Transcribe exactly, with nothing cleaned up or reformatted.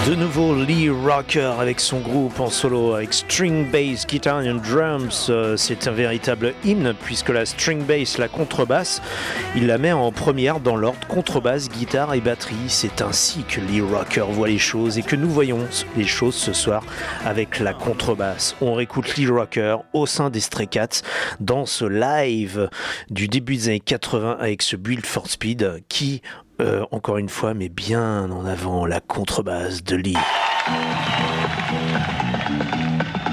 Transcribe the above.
De nouveau Lee Rocker avec son groupe en solo avec string bass, guitar and drums. Euh, c'est un véritable hymne puisque la string bass, la contrebasse, il la met en première dans l'ordre contrebasse, guitare et batterie. C'est ainsi que Lee Rocker voit les choses et que nous voyons les choses ce soir avec la contrebasse. On réécoute Lee Rocker au sein des Stray Cats dans ce live du début des années quatre-vingts avec ce Build for Speed qui Euh, encore une fois, mais bien en avant la contrebasse de Lee.